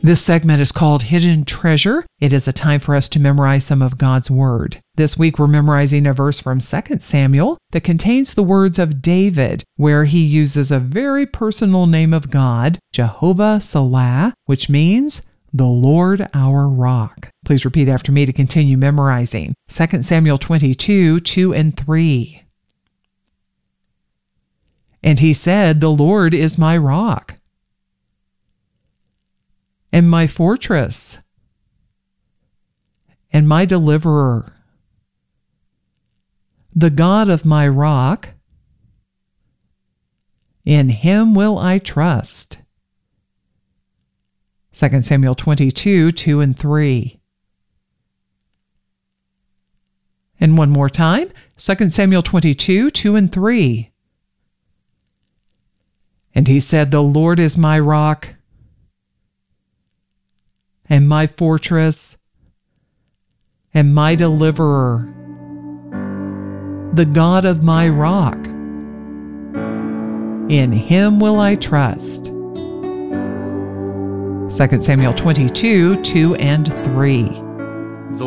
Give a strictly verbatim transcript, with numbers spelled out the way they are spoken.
This segment is called Hidden Treasure. It is a time for us to memorize some of God's Word. This week we're memorizing a verse from Second Samuel that contains the words of David, where he uses a very personal name of God, Jehovah Salah, which means the Lord our rock. Please repeat after me to continue memorizing. Second Samuel twenty-two, two and three. And he said, "The Lord is my rock and my fortress, and my deliverer, the God of my rock, in him will I trust." Second Samuel twenty-two, two and three. And one more time, Second Samuel twenty-two, two and three. And he said, "The Lord is my rock and my fortress, and my deliverer, the God of my rock. In him will I trust." Second Samuel twenty-two, two and three.